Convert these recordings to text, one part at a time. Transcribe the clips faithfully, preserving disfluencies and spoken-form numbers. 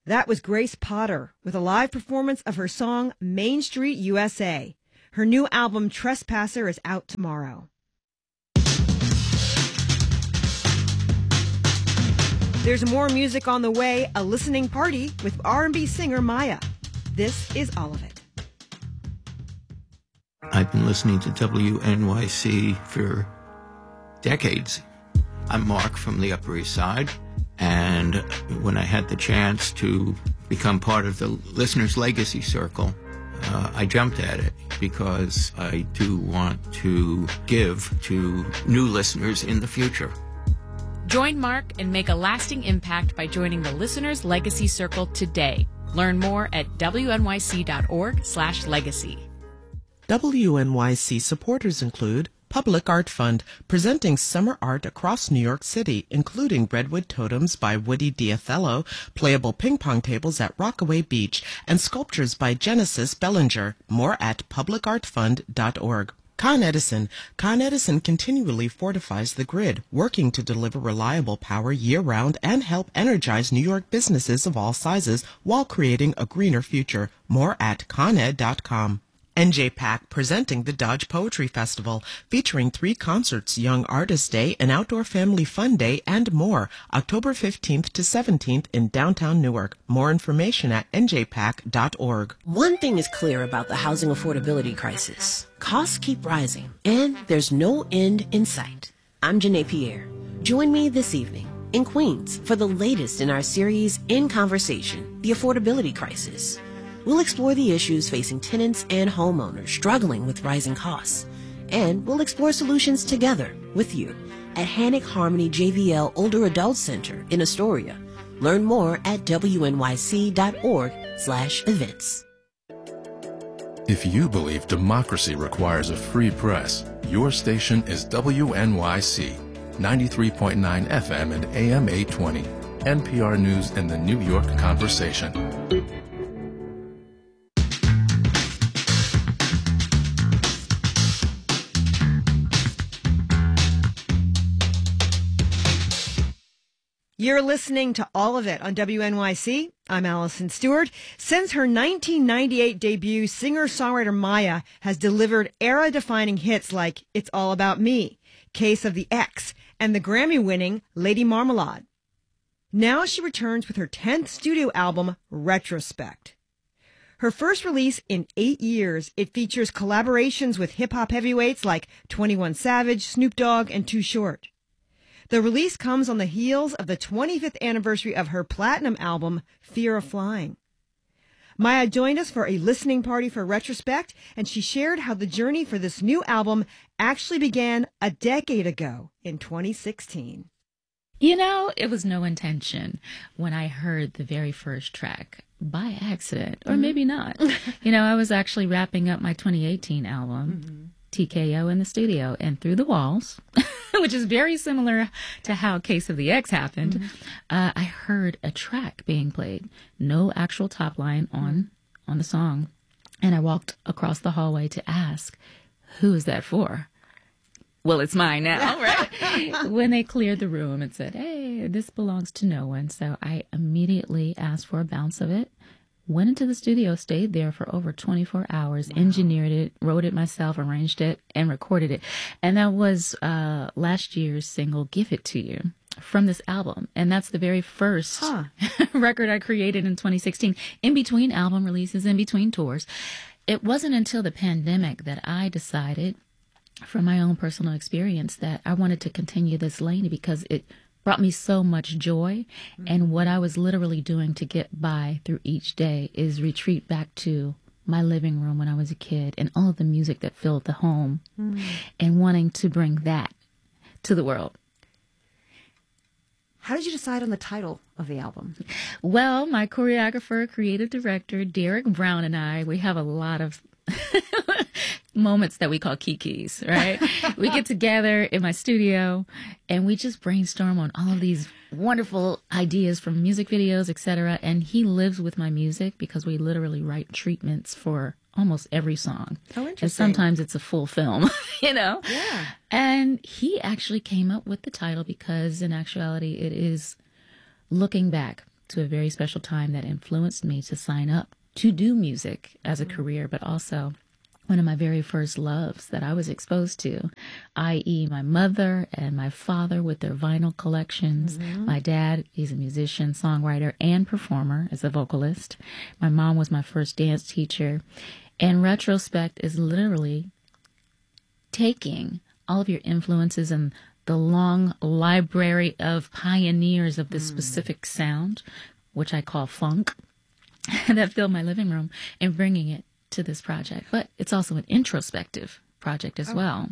That was Grace Potter with a live performance of her song Main Street U S A. Her new album Trespasser is out tomorrow. There's more music on the way, a listening party with R and B singer Maya. This is all of it. I've been listening to W N Y C for decades. I'm Mark from the Upper East Side, and when I had the chance to become part of the Listeners Legacy Circle, uh, I jumped at it because I do want to give to new listeners in the future. Join Mark and make a lasting impact by joining the Listeners Legacy Circle today. Learn more at W N Y C dot org slash legacy. W N Y C supporters include Public Art Fund, presenting summer art across New York City, including Redwood Totems by Woody Diathello, playable ping pong tables at Rockaway Beach, and sculptures by Genesis Bellinger. More at public art fund dot org. Con Edison. Con Edison continually fortifies the grid, working to deliver reliable power year-round and help energize New York businesses of all sizes while creating a greener future. More at con ed dot com. N J PAC presenting the Dodge Poetry Festival, featuring three concerts, Young Artist Day, an Outdoor Family Fun Day, and more, October fifteenth to seventeenth in downtown Newark. More information at N J pac dot org. One thing is clear about the housing affordability crisis. Costs keep rising, and there's no end in sight. I'm Janae Pierre. Join me this evening in Queens for the latest in our series, In Conversation, The Affordability Crisis. We'll explore the issues facing tenants and homeowners struggling with rising costs. And we'll explore solutions together with you at Hannock Harmony J V L Older Adult Center in Astoria. Learn more at W N Y C dot org slash events. If you believe democracy requires a free press, your station is W N Y C, ninety-three point nine F M and A M eight twenty, N P R News and the New York Conversation. You're listening to All of It on W N Y C. I'm Allison Stewart. Since her nineteen ninety-eight debut, singer-songwriter Maya has delivered era-defining hits like It's All About Me, Case of the X, and the Grammy-winning Lady Marmalade. Now she returns with her tenth studio album, Retrospect. Her first release in eight years, it features collaborations with hip-hop heavyweights like twenty-one Savage, Snoop Dogg, and Too Short. The release comes on the heels of the twenty-fifth anniversary of her platinum album, Fear of Flying. Maya joined us for a listening party for Retrospect, and she shared how the journey for this new album actually began a decade ago in twenty sixteen. You know, it was no intention when I heard the very first track by accident, or mm-hmm. maybe not. You know, I was actually wrapping up my twenty eighteen album, mm-hmm. T K O, in the studio, and Through the Walls, which is very similar to how Case of the X happened, mm-hmm. uh, I heard a track being played, no actual top line on, mm-hmm. on the song. And I walked across the hallway to ask, who is that for? Well, it's mine now, right? When they cleared the room and said, hey, this belongs to no one. So I immediately asked for a bounce of it. Went into the studio, stayed there for over twenty-four hours, wow. engineered it, wrote it myself, arranged it, and recorded it. And that was uh, last year's single, Give It To You, from this album. And that's the very first huh. record I created in twenty sixteen, in between album releases, in between tours. It wasn't until the pandemic that I decided, from my own personal experience, that I wanted to continue this lane because it brought me so much joy. Mm-hmm. And what I was literally doing to get by through each day is retreat back to my living room when I was a kid and all of the music that filled the home, mm-hmm. and wanting to bring that to the world. How did you decide on the title of the album? Well, my choreographer, creative director, Derek Brown, and I, we have a lot of moments that we call kikis, right? We get together in my studio and we just brainstorm on all of these wonderful ideas from music videos, et cetera. And he lives with my music because we literally write treatments for almost every song. Oh, interesting. And sometimes it's a full film, you know? Yeah. And he actually came up with the title because in actuality it is looking back to a very special time that influenced me to sign up to do music as a career, but also one of my very first loves that I was exposed to, that is my mother and my father with their vinyl collections. Mm-hmm. My dad, he's a musician, songwriter, and performer as a vocalist. My mom was my first dance teacher. And retrospect is literally taking all of your influences and the long library of pioneers of this mm. specific sound, which I call funk, that filled my living room, and bringing it to this project. But it's also an introspective project as oh. well.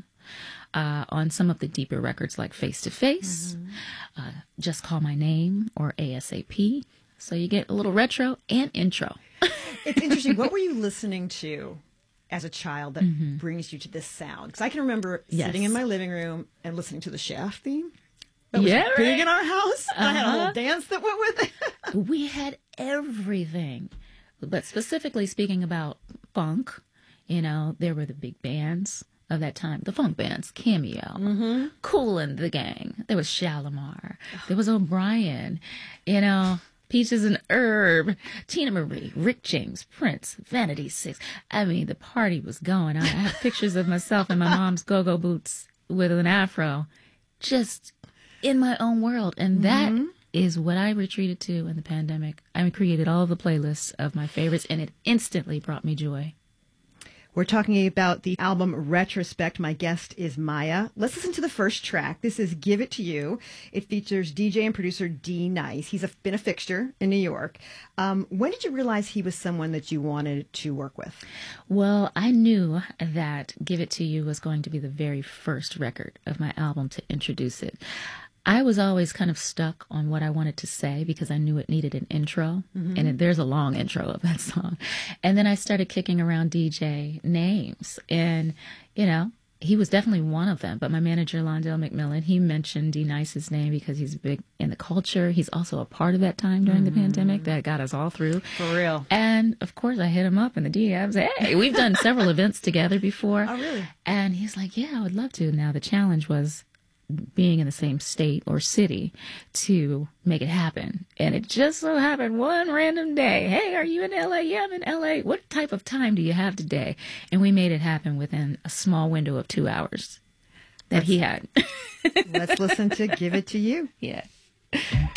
Uh, on some of the deeper records like Face to Face, mm-hmm. uh, Just Call My Name, or ASAP. So you get a little retro and intro. It's interesting. What were you listening to as a child that mm-hmm. brings you to this sound? Because I can remember yes. sitting in my living room and listening to the Shaft theme. That was yeah, big right. in our house. Uh-huh. I had a whole dance that went with it. We had everything. But specifically speaking about funk, you know, there were the big bands of that time, the funk bands, Cameo, mm-hmm. Kool and the Gang. There was Shalimar. There was O'Brien, you know, Peaches and Herb, Tina Marie, Rick James, Prince, Vanity Six. I mean, the party was going on. I have pictures of myself in my mom's go-go boots with an afro, just in my own world. And that mm-hmm. is what I retreated to in the pandemic. I created all of the playlists of my favorites, and it instantly brought me joy. We're talking about the album Retrospect. My guest is Maya. Let's listen to the first track. This is Give It To You. It features D J and producer D-Nice. He's a, been a fixture in New York. Um, when did you realize he was someone that you wanted to work with? Well, I knew that Give It To You was going to be the very first record of my album to introduce it. I was always kind of stuck on what I wanted to say because I knew it needed an intro, mm-hmm. and it, there's a long intro of that song. And then I started kicking around D J names, and, you know, he was definitely one of them. But my manager, Londell McMillan, he mentioned D-Nice's name because he's big in the culture. He's also a part of that time during mm-hmm. the pandemic that got us all through. For real. And, of course, I hit him up in the D Ms. Hey, we've done several events together before. Oh, really? And he's like, yeah, I would love to. Now, the challenge was being in the same state or city to make it happen. And it just so happened one random day, hey, are you in L A? Yeah, I'm in L A. What type of time do you have today? And we made it happen within a small window of two hours that let's, he had. Let's listen to Give It To You. Yeah.